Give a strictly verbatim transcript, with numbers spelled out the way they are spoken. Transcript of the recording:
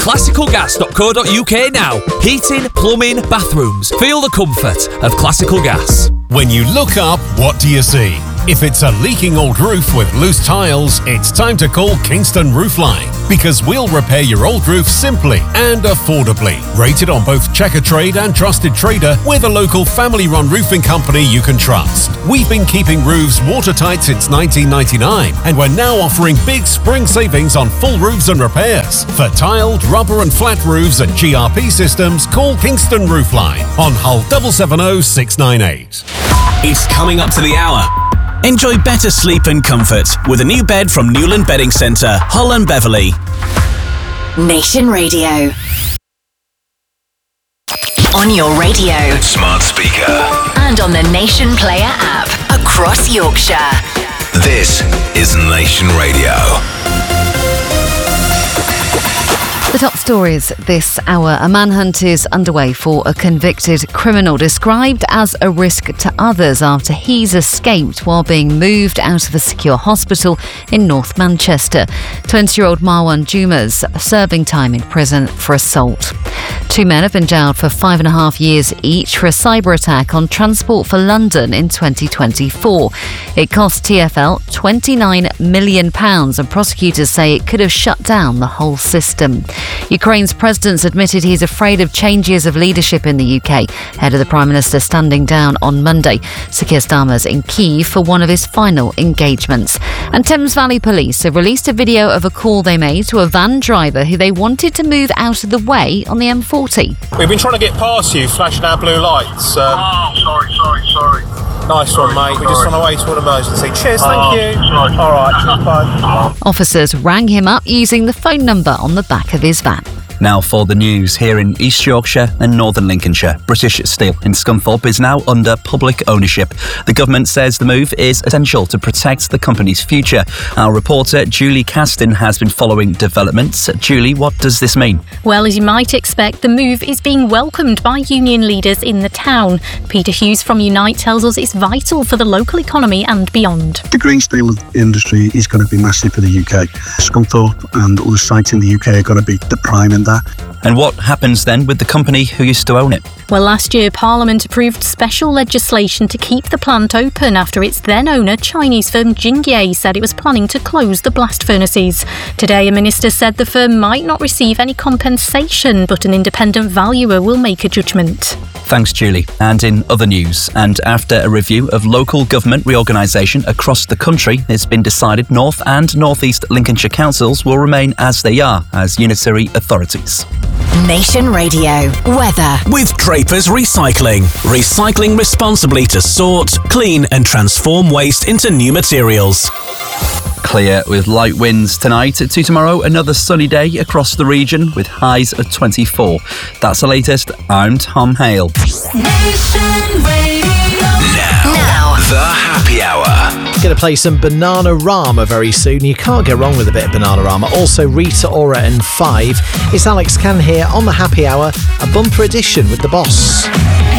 classical gas dot co dot uk now. Heating, plumbing, bathrooms. Feel the comfort of Classical Gas. When you look up, what do you see? If it's a leaking old roof with loose tiles, it's time to call Kingston Roofline, because we'll repair your old roof simply and affordably. Rated on both Checkatrade and Trusted Trader, we're the local family-run roofing company you can trust. We've been keeping roofs watertight since nineteen ninety-nine, and we're now offering big spring savings on full roofs and repairs. For tiled, rubber and flat roofs and G R P systems, call Kingston Roofline on Hull seven seven zero six nine eight. It's coming up to the hour. Enjoy better sleep and comfort with a new bed from Newland Bedding Centre, Hull and Beverley. Nation Radio. On your radio. Smart speaker. And on the Nation Player app. Across Yorkshire. This is Nation Radio. The top stories this hour. A manhunt is underway for a convicted criminal described as a risk to others after he's escaped while being moved out of a secure hospital in North Manchester. twenty-year-old Marwan Juma's serving time in prison for assault. Two men have been jailed for five and a half years each for a cyber attack on Transport for London in twenty twenty-four. It cost T F L twenty-nine million pounds and prosecutors say it could have shut down the whole system. Ukraine's president's admitted he's afraid of changes of leadership in the U K, ahead of the Prime Minister standing down on Monday. Sir Keir Starmer's in Kyiv for one of his final engagements. And Thames Valley Police have released a video of a call they made to a van driver who they wanted to move out of the way on the M forty. We've been trying to get past you, flashing our blue lights. Um, oh, sorry, sorry, sorry. Nice sorry, one, mate. Sorry. We're just on our way to an emergency. Cheers, thank oh, you. Sorry. All right, bye. Officers rang him up using the phone number on the back of his van. Now for the news. Here in East Yorkshire and Northern Lincolnshire, British Steel in Scunthorpe is now under public ownership. The government says the move is essential to protect the company's future. Our reporter Julie Caston has been following developments. Julie, what does this mean? Well, as you might expect, the move is being welcomed by union leaders in the town. Peter Hughes from Unite tells us it's vital for the local economy and beyond. The green steel industry is going to be massive for the U K. Scunthorpe and other sites in the U K are going to be the prime in that. And what happens then with the company who used to own it? Well, last year Parliament approved special legislation to keep the plant open after its then owner, Chinese firm Jingye, said it was planning to close the blast furnaces. Today, a minister said the firm might not receive any compensation, but an independent valuer will make a judgment. Thanks, Julie. And in other news, and after a review of local government reorganisation across the country, it's been decided North and North East Lincolnshire councils will remain as they are, as unitary authorities. Nation Radio. Weather. With Draper's Recycling. Recycling responsibly to sort, clean and transform waste into new materials. Clear with light winds tonight. To tomorrow, another sunny day across the region with highs of twenty-four. That's the latest. I'm Tom Hale. Nation Radio. Now, now, the happy hour. Going to play some Bananarama very soon. You can't go wrong with a bit of Bananarama. Also, Rita Ora and Five. It's Alex Can here on the happy hour, a bumper edition with the boss.